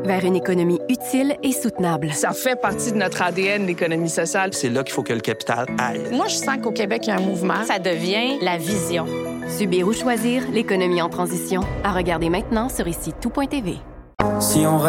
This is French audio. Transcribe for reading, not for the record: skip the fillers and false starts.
vers une économie utile et soutenable. Ça fait partie de notre ADN, l'économie sociale. C'est là qu'il faut que le capital aille. Moi, je sens qu'au Québec, il y a un mouvement. Ça devient la vision. Subir ou choisir l'économie en transition. À regarder maintenant sur ici tout.tv. Si on